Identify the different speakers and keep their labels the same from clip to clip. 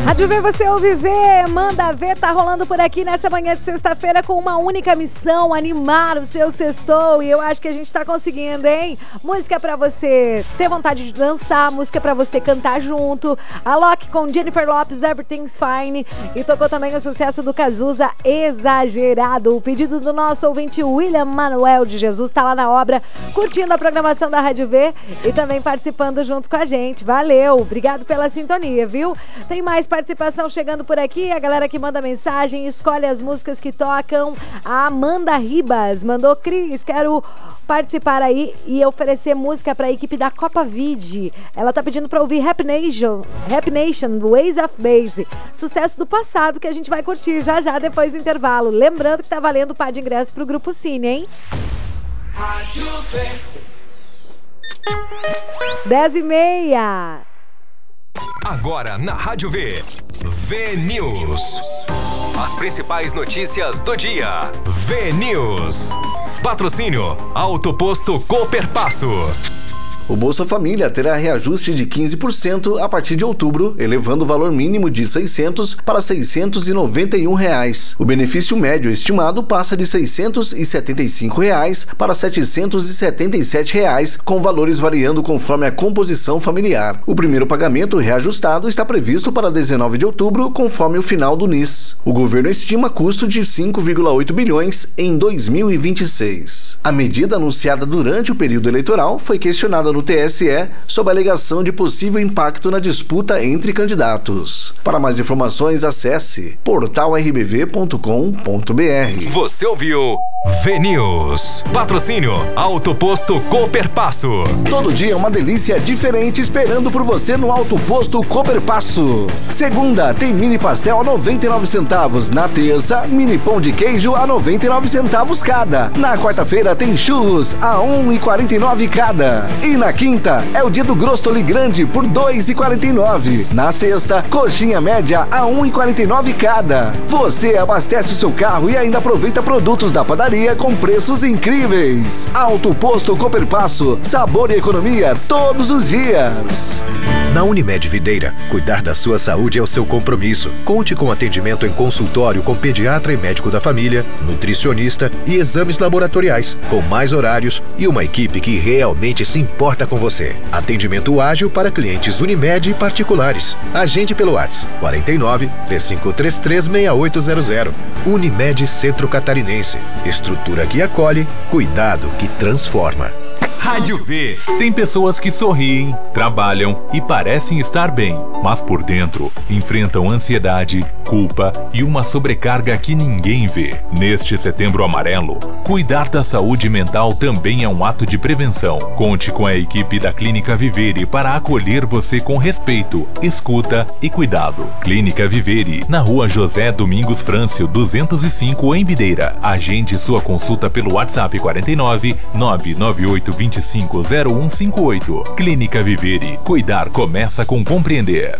Speaker 1: Rádio V, você ouve ver, manda ver, tá rolando por aqui nessa manhã de sexta-feira com uma única missão, animar o seu sextou, e eu acho que a gente tá conseguindo, hein? Música pra você ter vontade de dançar, música pra você cantar junto, a Loki com Jennifer Lopez, Everything's Fine, e tocou também o sucesso do Cazuza, Exagerado. O pedido do nosso ouvinte William Manuel de Jesus tá lá na obra, curtindo a programação da Rádio V e também participando junto com a gente. Valeu, obrigado pela sintonia, viu? Tem mais participação chegando por aqui, a galera que manda mensagem, escolhe as músicas que tocam. A Amanda Ribas mandou: Cris, quero participar aí e oferecer música para a equipe da Copa Vide. Ela tá pedindo para ouvir Rap Nation, Ways of Base, sucesso do passado que a gente vai curtir já já depois do intervalo. Lembrando que tá valendo o par de ingressos pro Grupo Cine, hein? 10h30.
Speaker 2: Agora na Rádio V, V-News. As principais notícias do dia. V-News. Patrocínio Auto Posto Cooperpasso.
Speaker 3: O Bolsa Família terá reajuste de 15% a partir de outubro, elevando o valor mínimo de R$ 600 para R$ 691. O benefício médio estimado passa de R$ 675 para R$ 777, com valores variando conforme a composição familiar. O primeiro pagamento reajustado está previsto para 19 de outubro, conforme o final do NIS. O governo estima custo de 5,8 bilhões em 2026. A medida anunciada durante o período eleitoral foi questionada no TSE sob a alegação de possível impacto na disputa entre candidatos. Para mais informações, acesse portalrbv.com.br.
Speaker 2: Você ouviu V-News. Patrocínio Auto Posto Cooperpasso.
Speaker 3: Todo dia é uma delícia diferente esperando por você no Auto Posto Cooperpasso. Segunda, tem mini pastel a 99 centavos. Na terça, mini pão de queijo a 99 centavos cada. Na quarta-feira tem churros a 1,49 cada. E na quinta é o dia do Grostoli grande por 2,49. Na sexta, coxinha média a 1,49 cada. Você abastece o seu carro e ainda aproveita produtos da padaria com preços incríveis. Auto Posto Cooperpasso, sabor e economia todos os dias.
Speaker 4: Na Unimed Videira, cuidar da sua saúde é o seu compromisso. Conte com atendimento em consultório com pediatra e médico da família, nutricionista e exames laboratoriais, com mais horários e uma equipe que realmente se importa com você. Atendimento ágil para clientes Unimed e particulares. Agende pelo WhatsApp 49 3533 6800. Unimed Centro Catarinense. Estrutura que acolhe, cuidado que transforma.
Speaker 5: Rádio V. Tem pessoas que sorriem, trabalham e parecem estar bem, mas por dentro enfrentam ansiedade, culpa e uma sobrecarga que ninguém vê. Neste Setembro Amarelo, cuidar da saúde mental também é um ato de prevenção. Conte com a equipe da Clínica Vivere para acolher você com respeito, escuta e cuidado. Clínica Vivere, na Rua José Domingos Frâncio, 205, em Videira. Agende sua consulta pelo WhatsApp 49 998 250158. Clínica Vivere. Cuidar começa com compreender.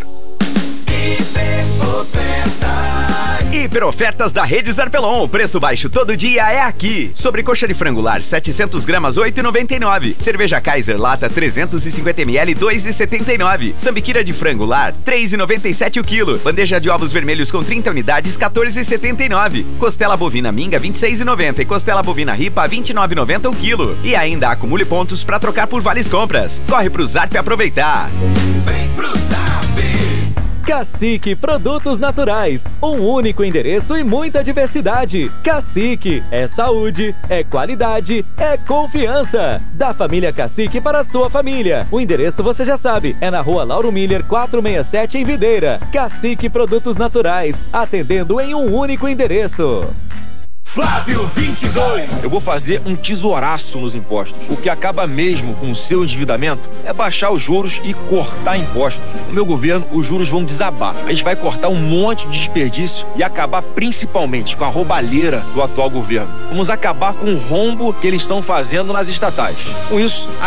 Speaker 6: Hiperofertas da Rede Zarpelon. Preço baixo todo dia é aqui. Sobrecoxa de frango lar 700 gramas 8,99. Cerveja Kaiser lata 350 ml 2,79. Sambiquira de frango lar 3,97 o quilo. Bandeja de ovos vermelhos com 30 unidades 14,79. Costela bovina minga 26,90 e costela bovina ripa 29,90 o quilo. E ainda acumule pontos para trocar por vales compras. Corre pro Zarp aproveitar.
Speaker 7: Vem pro Zarp. Cacique Produtos Naturais, um único endereço e muita diversidade. Cacique é saúde, é qualidade, é confiança. Da família Cacique para a sua família. O endereço você já sabe, é na Rua Lauro Miller 467 em Videira. Cacique Produtos Naturais, atendendo em um único endereço.
Speaker 8: Flávio 22. Eu vou fazer um tesouraço nos impostos. O que acaba mesmo com o seu endividamento é baixar os juros e cortar impostos. No meu governo, os juros vão desabar. A gente vai cortar um monte de desperdício e acabar principalmente com a roubalheira do atual governo. Vamos acabar com o rombo que eles estão fazendo nas estatais. Com isso,